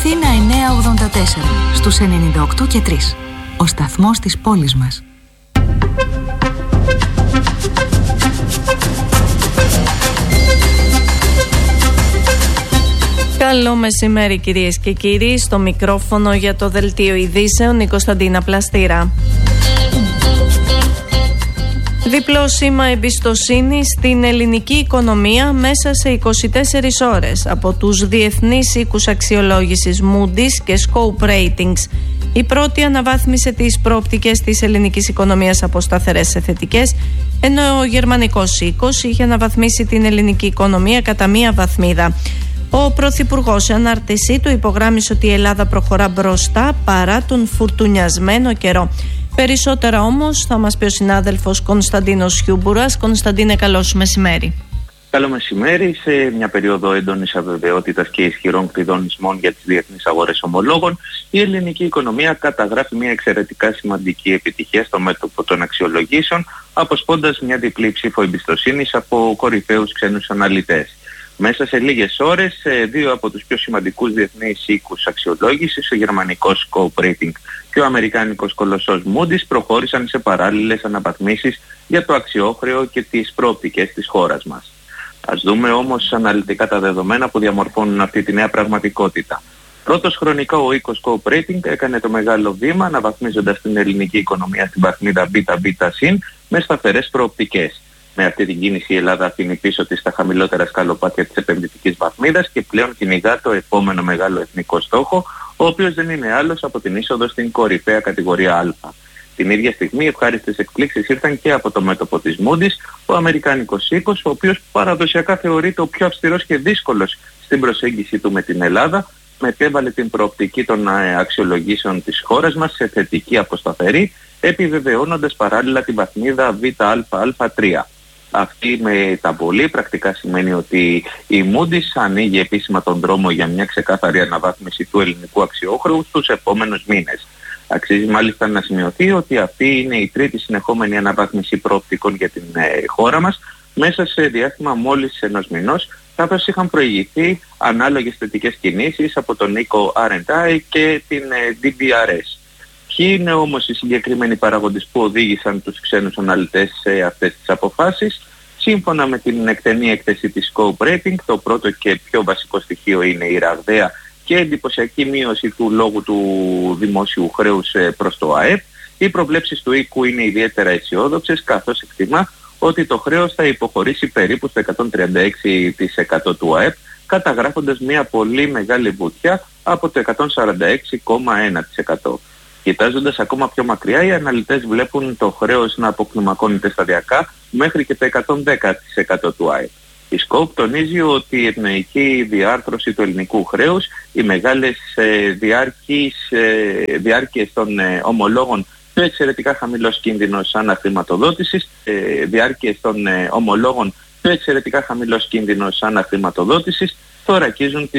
Αθήνα 984, στους 98 και 3. Ο σταθμός της πόλης μας. Καλό μεσημέρι κυρίες και κύριοι, στο μικρόφωνο για το Δελτίο Ειδήσεων η Κωνσταντίνα Πλαστήρα. Διπλό σήμα εμπιστοσύνης στην ελληνική οικονομία μέσα σε 24 ώρες από τους διεθνείς οίκους αξιολόγησης Moody's και Scope Ratings. Η πρώτη αναβάθμισε τις προοπτικές της ελληνικής οικονομίας από σταθερές σε θετικές, ενώ ο γερμανικός οίκος είχε αναβαθμίσει την ελληνική οικονομία κατά μία βαθμίδα. Ο Πρωθυπουργός σε ανάρτησή του υπογράμμισε ότι η Ελλάδα προχωρά μπροστά παρά τον φουρτουνιασμένο καιρό. Περισσότερα όμως θα μας πει ο συνάδελφος Κωνσταντίνος Χιούμπουρας. Κωνσταντίνε, καλό σου μεσημέρι. Καλό μεσημέρι. Σε μια περίοδο έντονης αβεβαιότητας και ισχυρών κλειδονισμών για τις διεθνείς αγορές ομολόγων, η ελληνική οικονομία καταγράφει μια εξαιρετικά σημαντική επιτυχία στο μέτωπο των αξιολογήσεων, αποσπώντας μια διπλή ψήφο εμπιστοσύνης από κορυφαίους ξένους αναλυτές. Μέσα σε λίγες ώρες, δύο από τους πιο σημαντικούς διεθνείς οίκους αξιολόγησης, ο γερμανικός Scope Rating και ο αμερικάνικος κολοσσός Moody's, προχώρησαν σε παράλληλες αναβαθμίσεις για το αξιόχρεο και τις προοπτικές της χώρας μας. Ας δούμε όμως αναλυτικά τα δεδομένα που διαμορφώνουν αυτή τη νέα πραγματικότητα. Πρώτος χρονικά ο οίκος Scope Rating έκανε το μεγάλο βήμα, αναβαθμίζοντας την ελληνική οικονομία στην βαθμίδα ΒΒ με σταθερές προοπτικές. Με αυτή την κίνηση η Ελλάδα αφήνει πίσω της στα χαμηλότερα σκαλοπάτια της επενδυτικής βαθμίδας και πλέον κυνηγά το επόμενο μεγάλο εθνικό στόχο, ο οποίος δεν είναι άλλος από την είσοδο στην κορυφαία κατηγορία Α. Την ίδια στιγμή ευχάριστες εκπλήξεις ήρθαν και από το μέτωπο της Moody's, ο αμερικάνικος οίκος, ο οποίος παραδοσιακά θεωρείται ο πιο αυστηρός και δύσκολος στην προσέγγιση του με την Ελλάδα, μετέβαλε την προοπτική των αξιολογήσεων της χώρας μας σε θετική αποσταθερή, επιβεβαιώνοντας παράλληλα την βαθμίδα ΒΑΑ3. Αυτή με τα πολύ πρακτικά σημαίνει ότι η Moody's ανοίγει επίσημα τον δρόμο για μια ξεκάθαρη αναβάθμιση του ελληνικού αξιόχρεου στους επόμενους μήνες. Αξίζει μάλιστα να σημειωθεί ότι αυτή είναι η τρίτη συνεχόμενη αναβάθμιση προοπτικών για την χώρα μας μέσα σε διάστημα μόλις ενός μηνός, καθώς είχαν προηγηθεί ανάλογες θετικές κινήσεις από τον οίκο R&I και την DBRS. Ποιοι είναι όμως οι συγκεκριμένοι παράγοντες που οδήγησαν τους ξένους αναλυτές σε αυτές τις αποφάσεις? Σύμφωνα με την εκτενή έκθεση της Scope Rating, το πρώτο και πιο βασικό στοιχείο είναι η ραγδαία και εντυπωσιακή μείωση του λόγου του δημόσιου χρέους προς το ΑΕΠ. Οι προβλέψεις του οίκου είναι ιδιαίτερα αισιόδοξες, καθώς εκτιμά ότι το χρέος θα υποχωρήσει περίπου στο 136% του ΑΕΠ, καταγράφοντας μια πολύ μεγάλη βουτιά από το 146,1%. Κοιτάζοντας ακόμα πιο μακριά, οι αναλυτές βλέπουν το χρέος να αποκλιμακώνεται σταδιακά μέχρι και το 110% του ΑΕΠ. Η Scope τονίζει ότι η ευνοϊκή διάρθρωση του ελληνικού χρέους, οι μεγάλες διάρκειες των ομολόγων, το εξαιρετικά χαμηλός κίνδυνος αναχρηματοδότησης, θωρακίζουν